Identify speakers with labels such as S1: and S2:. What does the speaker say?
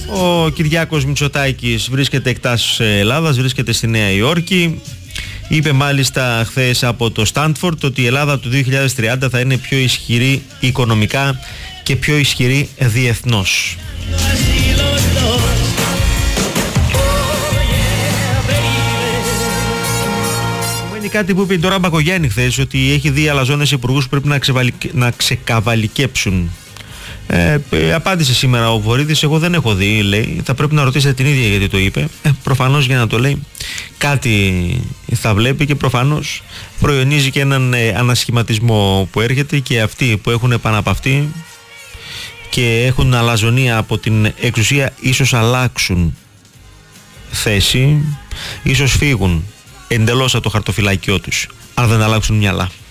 S1: Ο Κυριάκος Μητσοτάκης βρίσκεται εκτός Ελλάδας, βρίσκεται στη Νέα Υόρκη. Είπε μάλιστα χθες από το Στάνφορντ ότι η Ελλάδα του 2030 θα είναι πιο ισχυρή οικονομικά και πιο ισχυρή διεθνώς. Είναι κάτι που είπε τώρα Μπακογιάννη χθες, ότι έχει δει αλαζόνες υπουργούς που πρέπει να ξεκαβαλικέψουν. Απάντησε σήμερα ο Βορίδης, εγώ δεν έχω δει, λέει, θα πρέπει να ρωτήσετε την ίδια γιατί το είπε. Προφανώς για να το λέει κάτι θα βλέπει και προφανώς προϊονίζει και έναν ανασχηματισμό που έρχεται, και αυτοί που έχουν επαναπαυτεί και έχουν αλαζονία από την εξουσία ίσως αλλάξουν θέση, ίσως φύγουν εντελώς από το χαρτοφυλάκιό τους αν δεν αλλάξουν μυαλά.